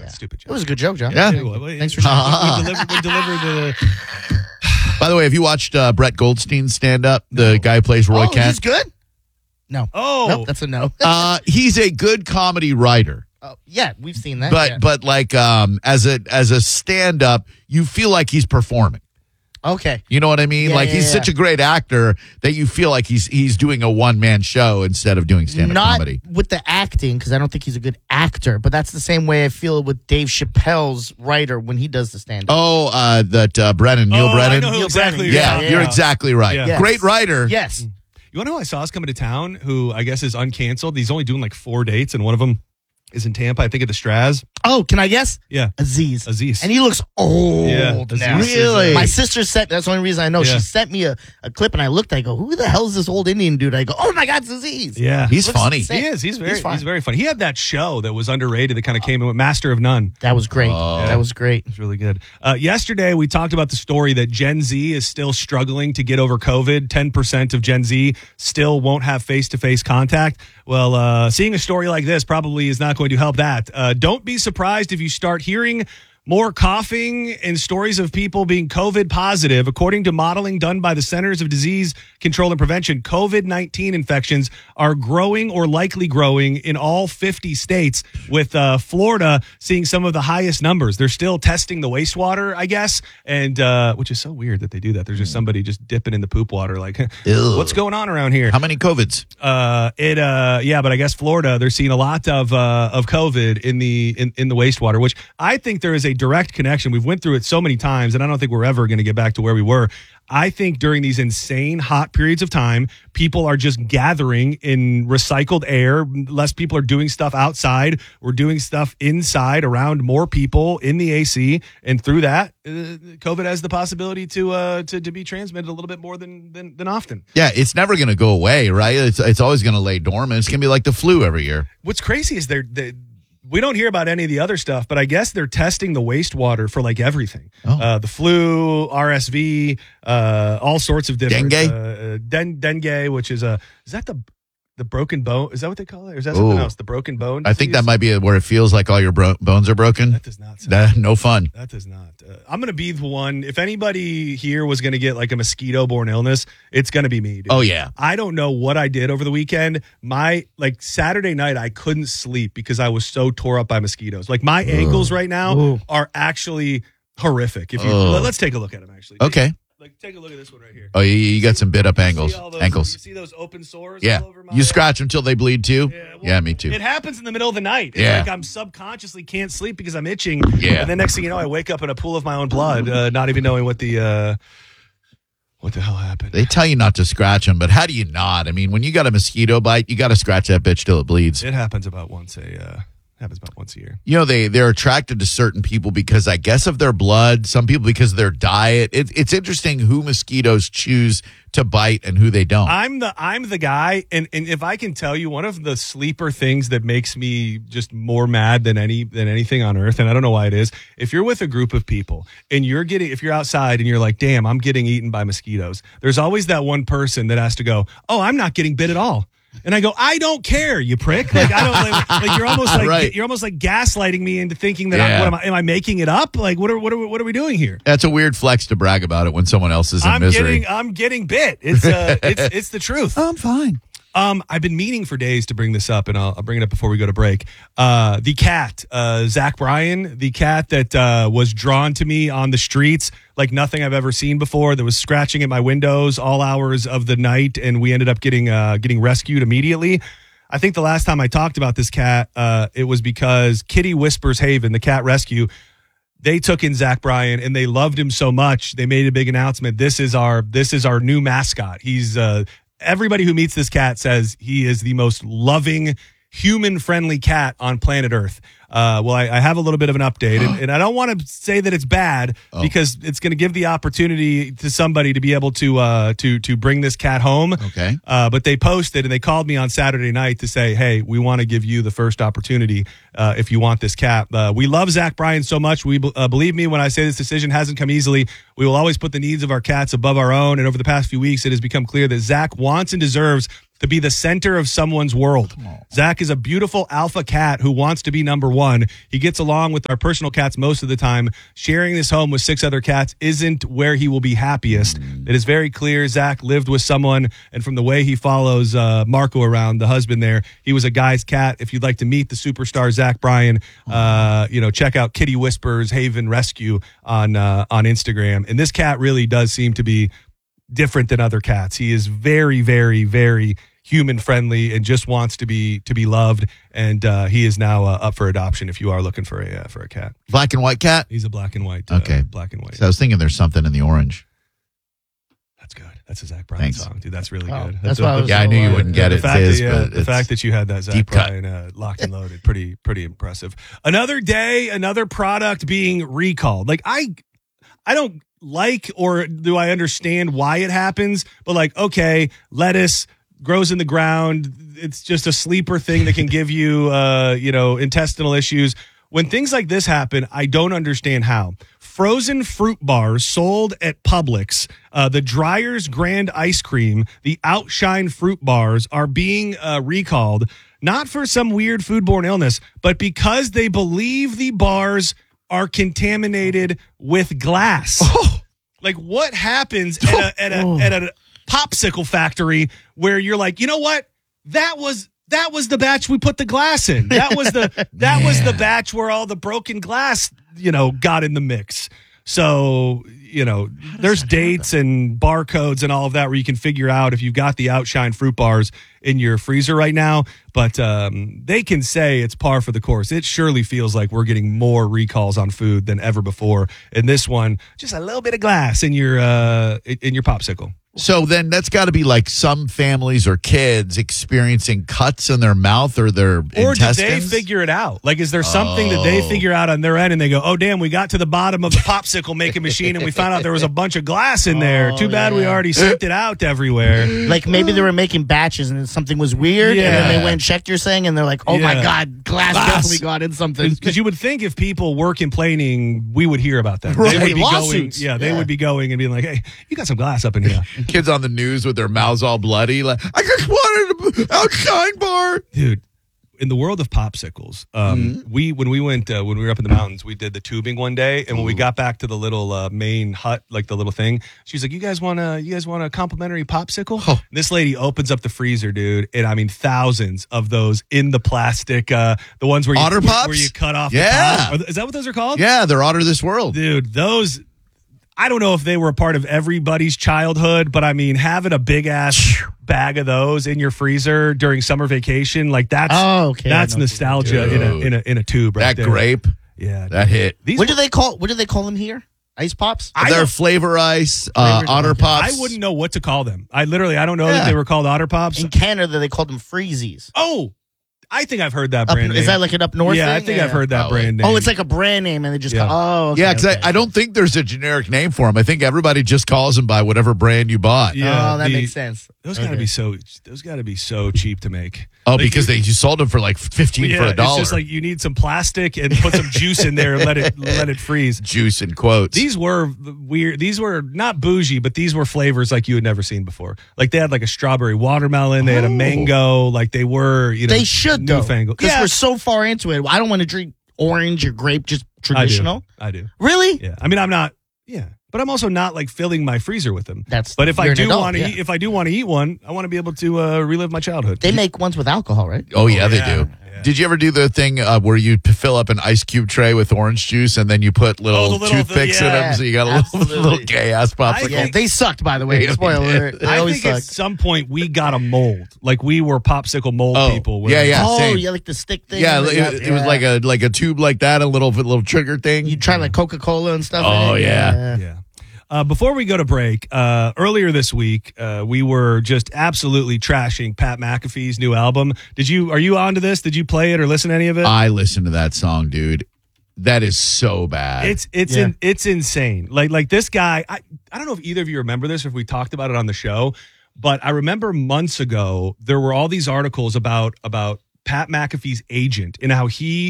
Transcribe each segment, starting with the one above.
Stupid joke. It was a good joke, John. Yeah. Thanks for sharing. We delivered the... By the way, have you watched Brett Goldstein stand up? The guy who plays Roy Kent. He's good? No. Oh. Nope, that's a no. He's a good comedy writer. Yeah, we've seen that. But like as a stand up, you feel like he's performing. Okay. You know what I mean? Yeah, he's such a great actor that you feel like he's doing a one-man show instead of doing stand-up comedy. Not with the acting, because I don't think he's a good actor, but that's the same way I feel with Dave Chappelle's writer when he does the stand-up. Oh, Brennan, Neil Brennan? I know who exactly. Yeah, you're exactly right. Yeah. Great writer. Yes. You want to know who I saw is coming to town, who I guess is uncanceled? He's only doing like 4 dates, and one of them is in Tampa, I think at the Straz. Oh, can I guess? Yeah. Aziz. And he looks old now. Really? My sister sent, that's the only reason I know. Yeah. She sent me a clip, and I looked, I go, who the hell is this old Indian dude? I go, oh my God, it's Aziz. Yeah. He's funny. insane. He is. He's very funny. He had that show that was underrated that kind of came in with Master of None. That was great. That was great. It's really good. Yesterday, we talked about the story that Gen Z is still struggling to get over COVID. 10% of Gen Z still won't have face-to-face contact. Well, seeing a story like this probably is not going to help that. Don't be surprised if you start hearing more coughing and stories of people being COVID positive. According to modeling done by the Centers of Disease Control and Prevention, COVID-19 infections are growing or likely growing in all 50 states, with Florida seeing some of the highest numbers. They're still testing the wastewater, I guess, and which is so weird that they do that. There's just somebody just dipping in the poop water like, what's going on around here? How many COVIDs? But I guess Florida, they're seeing a lot of COVID in the wastewater, which I think there is a direct connection. We've went through it so many times, and I don't think we're ever going to get back to where we were. I think during these insane hot periods of time, people are just gathering in recycled air. Less people are doing stuff outside. We're doing stuff inside around more people in the AC, and through that, COVID has the possibility to be transmitted a little bit more than often. Yeah, it's never going to go away, right? It's always going to lay dormant. It's going to be like the flu every year. What's crazy is we don't hear about any of the other stuff, but I guess they're testing the wastewater for like everything. The flu, RSV, all sorts of different. Dengue, which is is that the broken bone? Is that what they call it? Or is that something else? The broken bone disease? I think that might be where it feels like all your bones are broken. That does not sound no fun. That does not. I'm going to be the one. If anybody here was going to get like a mosquito-borne illness, it's going to be me, dude. Oh, yeah. I don't know what I did over the weekend. Saturday night, I couldn't sleep because I was so tore up by mosquitoes. Like my ankles right now are actually horrific. If you let's take a look at them, actually. Okay. Take a look at this one right here. Oh, you got some bit up ankles. You see those open sores? Yeah. All over my You scratch them until they bleed too? Yeah, me too. It happens in the middle of the night. It's like I'm subconsciously can't sleep because I'm itching. Yeah. And then next thing you know, I wake up in a pool of my own blood, not even knowing what the hell happened. They tell you not to scratch them, but how do you not? I mean, when you got a mosquito bite, you got to scratch that bitch till it bleeds. It happens about once a year. You know, they're attracted to certain people because I guess of their blood, some people because of their diet. It's interesting who mosquitoes choose to bite and who they don't. I'm the guy, and if I can tell you, one of the sleeper things that makes me just more mad than anything on earth, and I don't know why it is, if you're with a group of people and if you're outside and you're like, damn, I'm getting eaten by mosquitoes, there's always that one person that has to go, oh, I'm not getting bit at all. And I go, I don't care, you prick. Like I don't like you're almost like right. You're almost like gaslighting me into thinking that am I making it up? Like what are we doing here? That's a weird flex to brag about it when someone else is in misery. I'm getting bit. It's the truth. I'm fine. I've been meaning for days to bring this up, and I'll bring it up before we go to break. The cat, Zach Bryan, the cat that was drawn to me on the streets like nothing I've ever seen before, that was scratching at my windows all hours of the night, and we ended up getting rescued immediately. I think the last time I talked about this cat, it was because Kitty Whispers Haven, the cat rescue, they took in Zach Bryan and they loved him so much they made a big announcement. This is our new mascot. He's everybody who meets this cat says he is the most loving, human-friendly cat on planet Earth. I have a little bit of an update, and I don't want to say that it's bad because it's going to give the opportunity to somebody to be able to bring this cat home. Okay. But they posted and they called me on Saturday night to say, hey, we want to give you the first opportunity if you want this cat. We love Zach Bryan so much. We believe me when I say this decision hasn't come easily. We will always put the needs of our cats above our own. And over the past few weeks, it has become clear that Zach wants and deserves to be the center of someone's world. Zach is a beautiful alpha cat who wants to be number one. He gets along with our personal cats most of the time. Sharing this home with 6 other cats isn't where he will be happiest. It is very clear Zach lived with someone, and from the way he follows Marco around, the husband there, he was a guy's cat. If you'd like to meet the superstar Zach Bryan, check out Kitty Whispers Haven Rescue on Instagram. And this cat really does seem to be different than other cats. He is very, very, very human friendly and just wants to be loved. And he is now up for adoption. If you are looking for a cat, Black and white cat. he's a black and white. Okay. Black and white. So I was thinking there's something in the orange. That's good. That's a Zach Bryan Thanks. song, dude. That's really Oh, good. that's why I was Yeah, I knew you wouldn't get the it, fact Fizz, that, but the it's fact that you had that Zach deep cut. Bryan locked and loaded, pretty impressive. Another day, another product being recalled. Like I don't like, or do I understand why it happens? But like, okay, lettuce grows in the ground. It's just a sleeper thing that can give you, intestinal issues. When things like this happen, I don't understand how. Frozen fruit bars sold at Publix, the Dreyer's Grand Ice Cream, the Outshine fruit bars are being recalled, not for some weird foodborne illness, but because they believe the bars are contaminated with glass. Like, what happens at a popsicle factory where you're like, you know what? That was the batch we put the glass in. That was the batch where all the broken glass, got in the mix. So, there's dates and barcodes and all of that where you can figure out if you've got the Outshine fruit bars in your freezer right now. But they can say it's par for the course. It surely feels like we're getting more recalls on food than ever before. And this one, just a little bit of glass in your popsicle. So then that's got to be like some families or kids experiencing cuts in their mouth or their intestines. Or did they figure it out? Like, is there something that they figure out on their end and they go, oh, damn, we got to the bottom of the popsicle making machine and we found out there was a bunch of glass in there. Too bad we already sent it out everywhere. Like maybe they were making batches and something was weird, and then they went and checked, you're saying, and they're like, oh my God, glass definitely got in something. Because you would think if people were complaining, we would hear about that. Right. They would be Lawsuits. they would be going and being like, hey, you got some glass up in here. Kids on the news with their mouths all bloody, like, I just wanted an Outshine bar. Dude, in the world of popsicles, when we were up in the mountains, we did the tubing one day, and when we got back to the little main hut, like the little thing, she's like, "You guys want a complimentary popsicle?" Oh. This lady opens up the freezer, dude, and I mean thousands of those in the plastic, the ones where Otter Pops? where you cut off. Yeah. The top. Is that what those are called? Yeah, they're Otter This World. Dude, those. I don't know if they were a part of everybody's childhood, but I mean, having a big ass bag of those in your freezer during summer vacation, like that's nostalgia in a tube right That there. grape, Yeah, that hit. These What do they call them here? Ice Pops? They're Flavor Ice, Otter Pops. I wouldn't know what to call them. I don't know that they were called Otter Pops. In Canada, they called them Freezies. Oh, I think I've heard that brand name. Is that like an up north Yeah, thing? I think I've heard that Probably. brand name. Oh, it's like a brand name, and they just Yeah. okay, Yeah, because okay. I don't think there's a generic name for them. I think everybody just calls them by whatever brand you bought. Yeah, Oh, that makes sense. Those got to be so cheap to make. Oh, Like, because you sold them for like $15 for $1. It's just like you need some plastic and put some juice in there and let it freeze. Juice in quotes. These were weird. These were not bougie, but these were flavors like you had never seen before. Like they had like a strawberry watermelon. They had a mango. Like they were, They should, though. newfangled. Because we're so far into it. I don't want to drink orange or grape, just traditional. I do. Really? Yeah. I mean, I'm not. Yeah. But I'm also not like filling my freezer with them. But if I you're an do adult, want to yeah. eat, if I do want to eat one, I want to be able to relive my childhood. They make ones with alcohol, right? Oh, yeah, they yeah. do. Did you ever do the thing where you fill up an ice cube tray with orange juice and then you put little toothpicks in them so you got a little gay ass popsicle? Yeah, they sucked, by the way. Yeah, Spoiler they did. alert. They I always think at sucked. some point we got a mold. Like we were popsicle mold people. when- yeah. Oh, same. yeah, like the stick thing. Yeah, Yeah, it was like a tube like that, a little trigger thing. You try like Coca-Cola and stuff. Oh, in it. yeah. Yeah. Before we go to break, earlier this week, we were just absolutely trashing Pat McAfee's new album. Are you onto this? Did you play it or listen to any of it? I listened to that song, dude. That is so bad. It's insane. Like this guy, I don't know if either of you remember this or if we talked about it on the show, but I remember months ago there were all these articles about Pat McAfee's agent and how he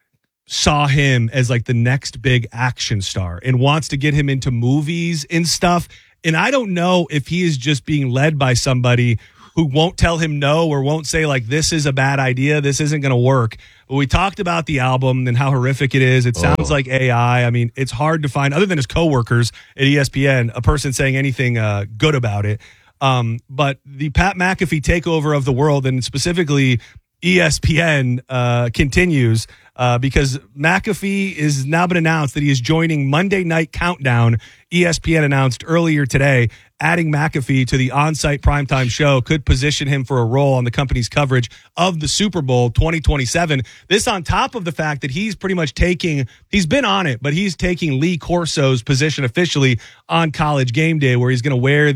saw him as like the next big action star and wants to get him into movies and stuff. And I don't know if he is just being led by somebody who won't tell him no or won't say like, this is a bad idea, this isn't going to work. But we talked about the album and how horrific it is. It sounds like AI. I mean, it's hard to find, other than his coworkers at ESPN, a person saying anything good about it. But the Pat McAfee takeover of the world, and specifically ESPN, continues because McAfee is now been announced that he is joining Monday Night Countdown. ESPN announced earlier today, adding McAfee to the on-site primetime show could position him for a role on the company's coverage of the Super Bowl 2027. This on top of the fact that he's pretty much he's been on it, but he's taking Lee Corso's position officially on College Game Day, where he's going to wear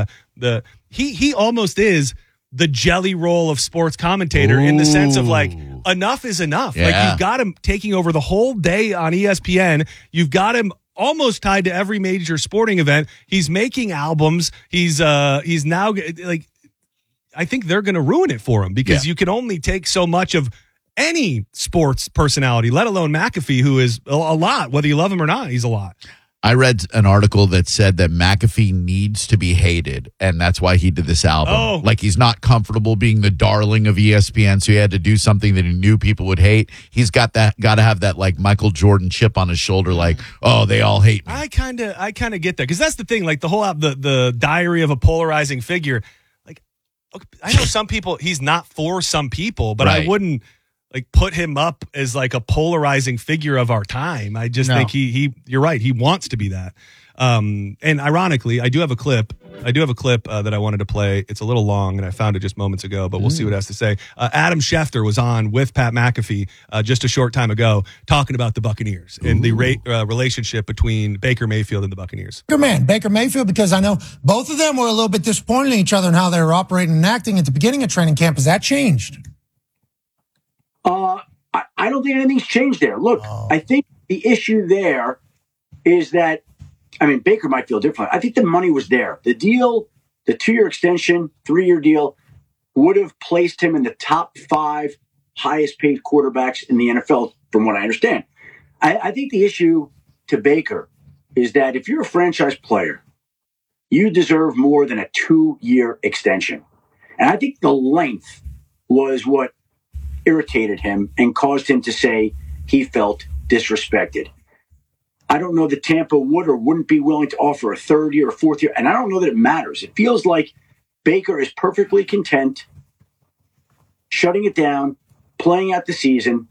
he almost is the jelly roll of sports commentator in the sense of like, enough is enough. Yeah. Like, you've got him taking over the whole day on ESPN. You've got him almost tied to every major sporting event. He's making albums. He's now like, I think they're going to ruin it for him because you can only take so much of any sports personality, let alone McAfee, who is a lot, whether you love him or not, he's a lot. I read an article that said that McAfee needs to be hated, and that's why he did this album. Oh. Like, he's not comfortable being the darling of ESPN, so he had to do something that he knew people would hate. He's got to have that like Michael Jordan chip on his shoulder, like, oh, they all hate me. I kind of get that, because that's the thing. Like, the whole the diary of a polarizing figure. Like, okay, I know some people, he's not for some people, but Right. I wouldn't like put him up as like a polarizing figure of our time. I just think you're right. He wants to be that. And ironically, I do have a clip that I wanted to play. It's a little long, and I found it just moments ago, but we'll see what it has to say. Adam Schefter was on with Pat McAfee just a short time ago talking about the Buccaneers and the relationship between Baker Mayfield and the Buccaneers. Baker Mayfield, because I know both of them were a little bit disappointed in each other and how they were operating and acting at the beginning of training camp. Has that changed? I don't think anything's changed there. Look, I think the issue there is that, I mean, Baker might feel differently. I think the money was there. The deal, the 2-year extension, 3-year deal, would have placed him in the top 5 highest paid quarterbacks in the NFL, from what I understand. I think the issue to Baker is that if you're a franchise player, you deserve more than a 2-year extension. And I think the length was what irritated him and caused him to say he felt disrespected. I don't know that Tampa would or wouldn't be willing to offer a 3rd year or 4th year, and I don't know that it matters. It feels like Baker is perfectly content shutting it down, playing out the season,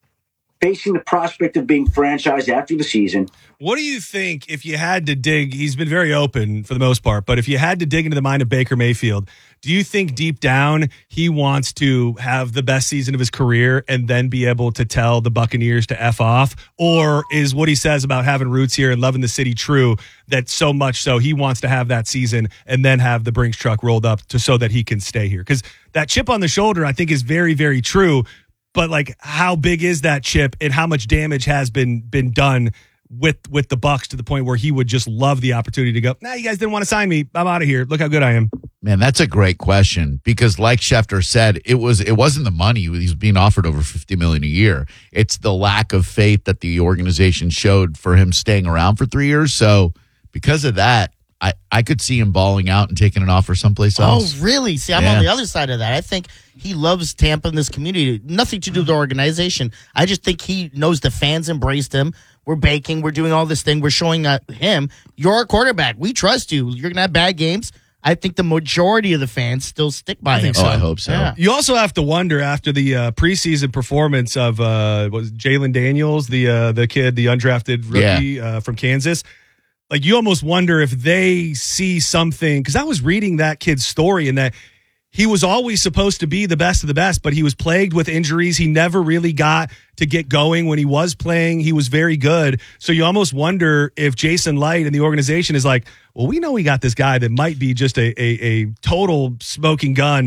facing the prospect of being franchised after the season. What do you think, if you had to dig, he's been very open for the most part, but if you had to dig into the mind of Baker Mayfield, do you think deep down he wants to have the best season of his career and then be able to tell the Buccaneers to F off? Or is what he says about having roots here and loving the city true, that so much so he wants to have that season and then have the Brinks truck rolled up so that he can stay here? Because that chip on the shoulder, I think, is very, very true. But like, how big is that chip and how much damage has been done with the Bucs to the point where he would just love the opportunity to go, nah, you guys didn't want to sign me, I'm out of here. Look how good I am. Man, that's a great question, because like Schefter said, it wasn't the money. He's being offered over $50 million a year. It's the lack of faith that the organization showed for him staying around for 3 years. So because of that, I could see him balling out and taking an offer someplace else. Oh, really? See, I'm on the other side of that. I think he loves Tampa and this community. Nothing to do with the organization. I just think he knows the fans embraced him. We're baking. We're doing all this thing. We're showing him, you're our quarterback. We trust you. You're going to have bad games. I think the majority of the fans still stick by him. Oh, I hope so. Yeah. You also have to wonder, after the preseason performance of was Jalen Daniels, the kid, the undrafted rookie from Kansas, like, you almost wonder if they see something, because I was reading that kid's story and that he was always supposed to be the best of the best, but he was plagued with injuries. He never really got to get going. When he was playing, he was very good. So you almost wonder if Jason Light and the organization is like, well, we know we got this guy that might be just a total smoking gun,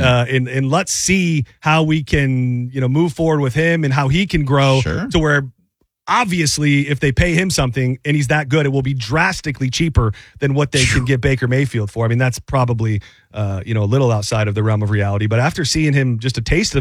and let's see how we can, move forward with him and how he can grow to where, obviously, if they pay him something and he's that good, it will be drastically cheaper than what they can get Baker Mayfield for. I mean, that's probably, a little outside of the realm of reality. But after seeing him, just a taste of him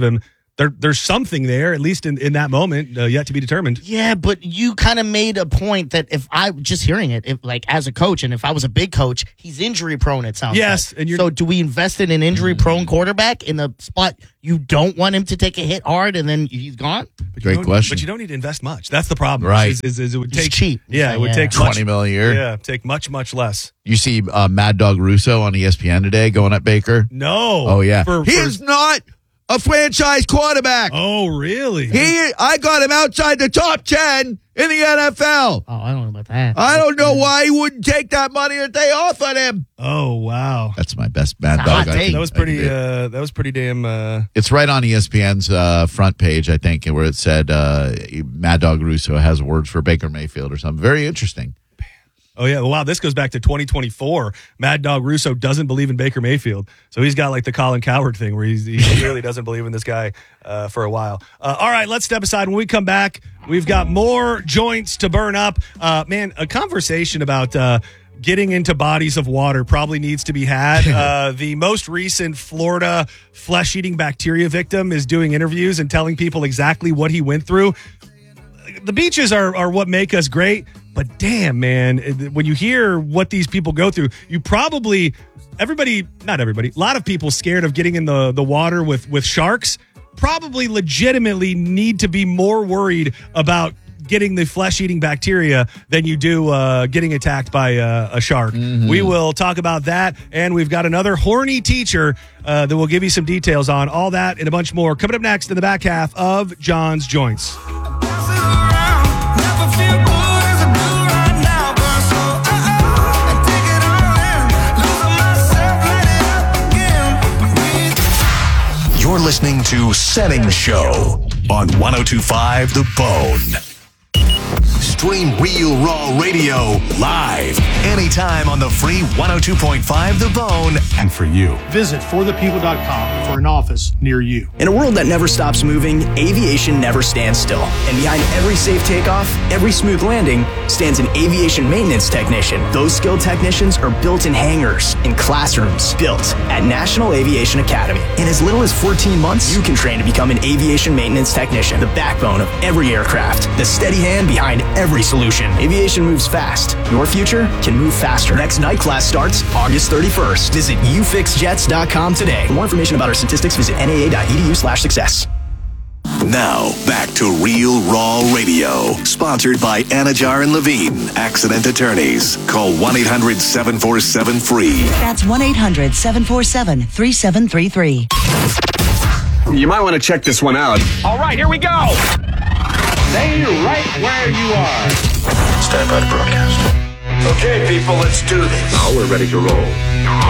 there's something there, at least in that moment, yet to be determined. Yeah, but you kind of made a point that if I just hearing it, if, like as a coach, and if I was a big coach, he's injury prone. It sounds yes. Like. And so do we invest in an injury prone quarterback in the spot you don't want him to take a hit hard and then he's gone? Great question. But you don't need to invest much. That's the problem. Right. Is it would take He's cheap. Yeah, it would take $20 million a year. Yeah, take much less. You see Mad Dog Russo on ESPN today going at Baker? No. Oh, yeah. He's not a franchise quarterback. Oh, really? I got him outside the top 10 in the NFL. Oh, I don't know about that. I don't know why he wouldn't take that money that they offered him. Oh, wow. That's my best Mad That's a Dog. hot take. That was pretty damn. It's right on ESPN's front page, I think, where it said Mad Dog Russo has words for Baker Mayfield or something. Very interesting. Oh, yeah. Wow. This goes back to 2024. Mad Dog Russo doesn't believe in Baker Mayfield. So he's got like the Colin Cowherd thing where he really doesn't believe in this guy for a while. All right. Let's step aside. When we come back, we've got more joints to burn up. Man, a conversation about getting into bodies of water probably needs to be had. The most recent Florida flesh-eating bacteria victim is doing interviews and telling people exactly what he went through. The beaches are what make us great. But damn, man, when you hear what these people go through, you probably, not everybody, a lot of people scared of getting in the water with sharks probably legitimately need to be more worried about getting the flesh-eating bacteria than you do getting attacked by a shark. Mm-hmm. We will talk about that, and we've got another horny teacher that will give you some details on all that and a bunch more coming up next in the back half of John's Joints. You're listening to Setting Show on 102.5 The Bone. Stream Real Raw Radio live anytime on the free 102.5 The Bone and for you. Visit forthepeople.com for an office near you. In a world that never stops moving, aviation never stands still. And behind every safe takeoff, every smooth landing, stands an aviation maintenance technician. Those skilled technicians are built in hangars, in classrooms, built at National Aviation Academy. In as little as 14 months, you can train to become an aviation maintenance technician, the backbone of every aircraft, the steady hand behind every solution. Aviation moves fast. Your future can move faster. Next night class starts August 31st. Visit ufixjets.com today. For more information about our statistics, visit naa.edu/success. Now, back to Real Raw Radio, sponsored by Anajar and Levine, accident attorneys. Call 1-800-747-FREE. That's 1-800-747-3733. You might want to check this one out. All right, here we go. Stay right where you are. Stand by to broadcast. Okay, people, let's do this. Now we're ready to roll.